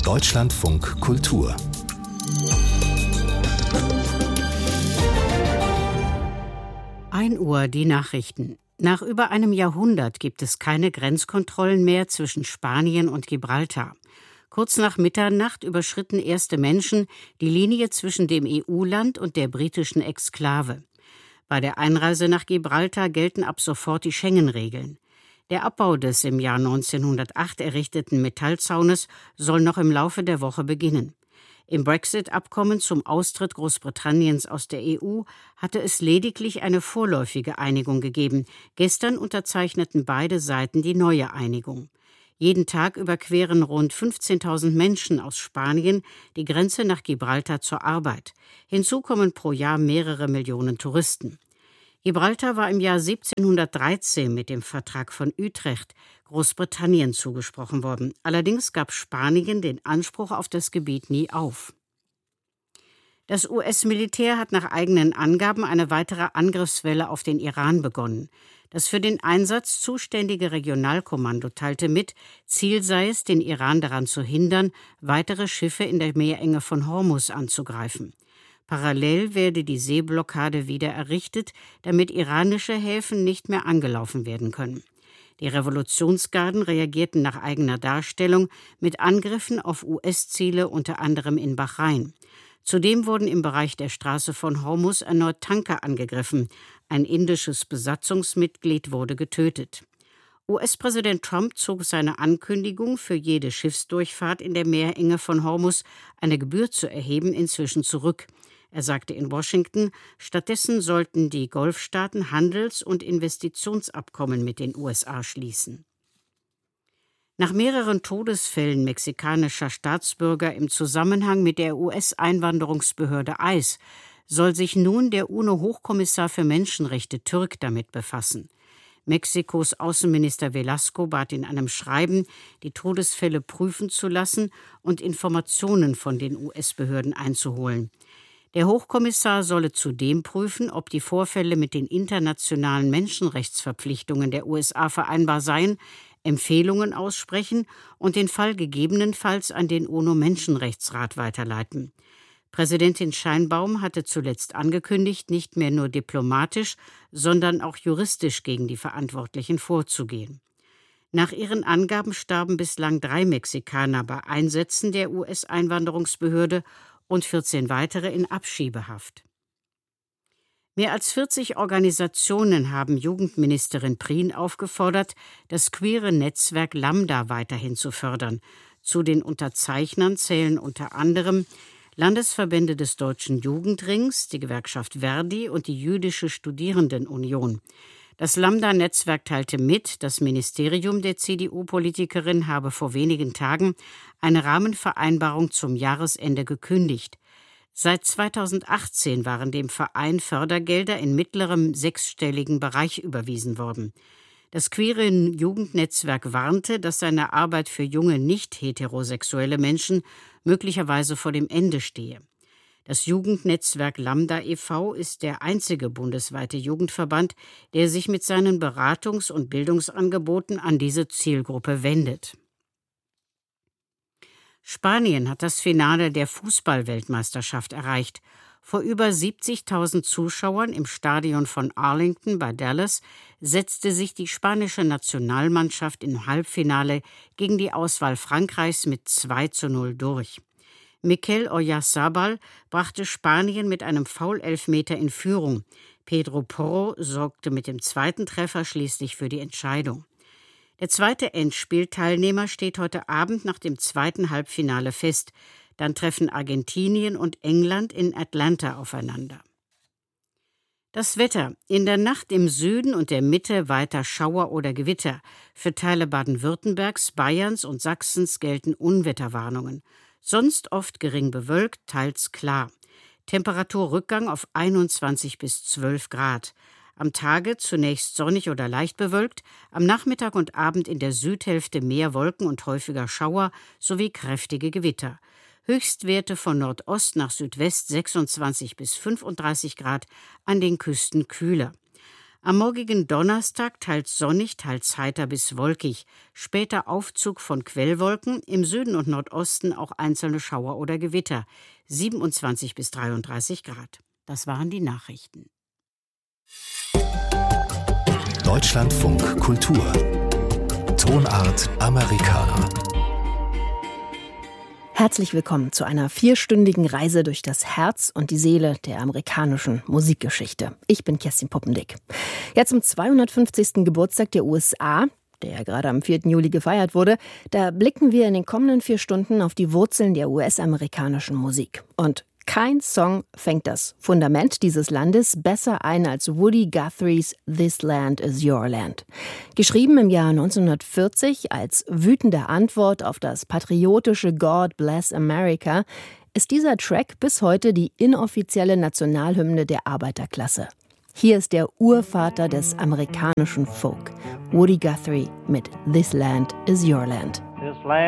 Deutschlandfunk Kultur. Uhr die Nachrichten. Nach über einem Jahrhundert gibt es keine Grenzkontrollen mehr zwischen Spanien und Gibraltar. Kurz nach Mitternacht überschritten erste Menschen die Linie zwischen dem EU-Land und der britischen Exklave. Bei der Einreise nach Gibraltar gelten ab sofort die Schengen-Regeln. Der Abbau des im Jahr 1908 errichteten Metallzaunes soll noch im Laufe der Woche beginnen. Im Brexit-Abkommen zum Austritt Großbritanniens aus der EU hatte es lediglich eine vorläufige Einigung gegeben. Gestern unterzeichneten beide Seiten die neue Einigung. Jeden Tag überqueren rund 15.000 Menschen aus Spanien die Grenze nach Gibraltar zur Arbeit. Hinzu kommen pro Jahr mehrere Millionen Touristen. Gibraltar war im Jahr 1713 mit dem Vertrag von Utrecht Großbritannien zugesprochen worden. Allerdings gab Spanien den Anspruch auf das Gebiet nie auf. Das US-Militär hat nach eigenen Angaben eine weitere Angriffswelle auf den Iran begonnen. Das für den Einsatz zuständige Regionalkommando teilte mit, Ziel sei es, den Iran daran zu hindern, weitere Schiffe in der Meerenge von Hormuz anzugreifen. Parallel werde die Seeblockade wieder errichtet, damit iranische Häfen nicht mehr angelaufen werden können. Die Revolutionsgarden reagierten nach eigener Darstellung mit Angriffen auf US-Ziele, unter anderem in Bahrain. Zudem wurden im Bereich der Straße von Hormuz erneut Tanker angegriffen. Ein indisches Besatzungsmitglied wurde getötet. US-Präsident Trump zog seine Ankündigung, für jede Schiffsdurchfahrt in der Meerenge von Hormuz eine Gebühr zu erheben, inzwischen zurück. Er sagte in Washington, stattdessen sollten die Golfstaaten Handels- und Investitionsabkommen mit den USA schließen. Nach mehreren Todesfällen mexikanischer Staatsbürger im Zusammenhang mit der US-Einwanderungsbehörde ICE soll sich nun der UNO-Hochkommissar für Menschenrechte Türk damit befassen. Mexikos Außenminister Velasco bat in einem Schreiben, die Todesfälle prüfen zu lassen und Informationen von den US-Behörden einzuholen. Der Hochkommissar solle zudem prüfen, ob die Vorfälle mit den internationalen Menschenrechtsverpflichtungen der USA vereinbar seien, Empfehlungen aussprechen und den Fall gegebenenfalls an den UNO-Menschenrechtsrat weiterleiten. Präsidentin Sheinbaum hatte zuletzt angekündigt, nicht mehr nur diplomatisch, sondern auch juristisch gegen die Verantwortlichen vorzugehen. Nach ihren Angaben starben bislang 3 Mexikaner bei Einsätzen der US-Einwanderungsbehörde und 14 weitere in Abschiebehaft. Mehr als 40 Organisationen haben Jugendministerin Prien aufgefordert, das queere Netzwerk Lambda weiterhin zu fördern. Zu den Unterzeichnern zählen unter anderem Landesverbände des Deutschen Jugendrings, die Gewerkschaft Verdi und die Jüdische Studierendenunion. Das Lambda-Netzwerk teilte mit, das Ministerium der CDU-Politikerin habe vor wenigen Tagen eine Rahmenvereinbarung zum Jahresende gekündigt. Seit 2018 waren dem Verein Fördergelder in mittlerem 6-stelligen Bereich überwiesen worden. Das queere Jugendnetzwerk warnte, dass seine Arbeit für junge nicht-heterosexuelle Menschen möglicherweise vor dem Ende stehe. Das Jugendnetzwerk Lambda e.V. ist der einzige bundesweite Jugendverband, der sich mit seinen Beratungs- und Bildungsangeboten an diese Zielgruppe wendet. Spanien hat das Finale der Fußball-Weltmeisterschaft erreicht. Vor über 70.000 Zuschauern im Stadion von Arlington bei Dallas setzte sich die spanische Nationalmannschaft im Halbfinale gegen die Auswahl Frankreichs mit 2:0 durch. Mikel Oyarzabal brachte Spanien mit einem Foulelfmeter in Führung. Pedro Porro sorgte mit dem zweiten Treffer schließlich für die Entscheidung. Der zweite Endspielteilnehmer steht heute Abend nach dem zweiten Halbfinale fest. Dann treffen Argentinien und England in Atlanta aufeinander. Das Wetter. In der Nacht im Süden und der Mitte weiter Schauer oder Gewitter. Für Teile Baden-Württembergs, Bayerns und Sachsens gelten Unwetterwarnungen. Sonst oft gering bewölkt, teils klar. Temperaturrückgang auf 21 bis 12 Grad. Am Tage zunächst sonnig oder leicht bewölkt, am Nachmittag und Abend in der Südhälfte mehr Wolken und häufiger Schauer sowie kräftige Gewitter. Höchstwerte von Nordost nach Südwest 26 bis 35 Grad, an den Küsten kühler. Am morgigen Donnerstag teils sonnig, teils heiter bis wolkig. Später Aufzug von Quellwolken, im Süden und Nordosten auch einzelne Schauer oder Gewitter. 27 bis 33 Grad. Das waren die Nachrichten. Deutschlandfunk Kultur. Tonart Americana. Herzlich willkommen zu einer 4-stündigen Reise durch das Herz und die Seele der amerikanischen Musikgeschichte. Ich bin Kerstin Poppendick. Ja, zum 250. Geburtstag der USA, der gerade am 4. Juli gefeiert wurde, da blicken wir in den kommenden 4 Stunden auf die Wurzeln der US-amerikanischen Musik. Und kein Song fängt das Fundament dieses Landes besser ein als Woody Guthrie's This Land Is Your Land. Geschrieben im Jahr 1940 als wütende Antwort auf das patriotische God Bless America, ist dieser Track bis heute die inoffizielle Nationalhymne der Arbeiterklasse. Hier ist der Urvater des amerikanischen Folk, Woody Guthrie mit This Land Is Your Land. This land